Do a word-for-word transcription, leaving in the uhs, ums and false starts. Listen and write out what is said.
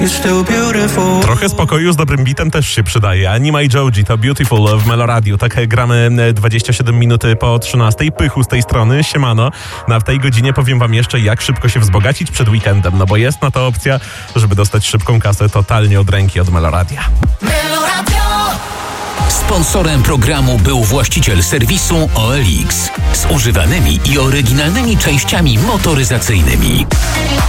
Trochę spokoju z dobrym bitem też się przydaje. Anima i Joji to Beautiful w Meloradiu. Tak gramy dwadzieścia siedem minut po trzynastej. Pychu z tej strony, siemano. No a w tej godzinie powiem wam jeszcze, jak szybko się wzbogacić przed weekendem. No bo jest na to opcja, żeby dostać szybką kasę totalnie od ręki od Meloradia. Sponsorem programu był właściciel serwisu O L X z używanymi i oryginalnymi częściami motoryzacyjnymi.